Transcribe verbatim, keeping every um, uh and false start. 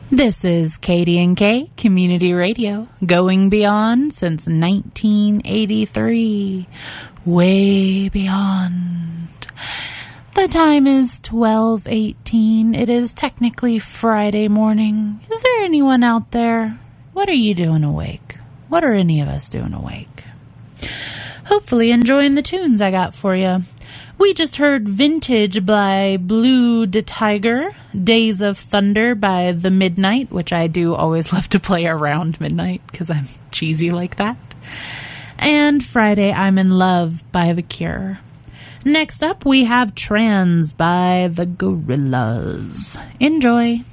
This is K D and K Community Radio, going beyond since nineteen eighty-three. Way beyond. The time is twelve eighteen. It is technically Friday morning. Is there anyone out there? What are you doing awake? What are any of us doing awake? Hopefully enjoying the tunes I got for you. We just heard Vintage by Blue de Tiger, Days of Thunder by The Midnight, which I do always love to play around midnight because I'm cheesy like that, and Friday I'm in Love by The Cure. Next up we have Trans by The Gorillaz. Enjoy.